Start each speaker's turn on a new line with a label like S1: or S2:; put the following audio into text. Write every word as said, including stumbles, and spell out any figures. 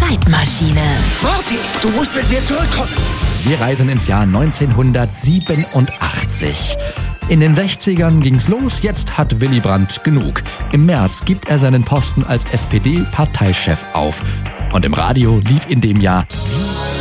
S1: Zeitmaschine.
S2: Vati, du musst mit mir zurückkommen.
S3: Wir reisen ins Jahr neunzehnhundertsiebenundachtzig. In den sechzigern ging's los, jetzt hat Willy Brandt genug. Im März gibt er seinen Posten als S P D-Parteichef auf. Und im Radio lief in dem Jahr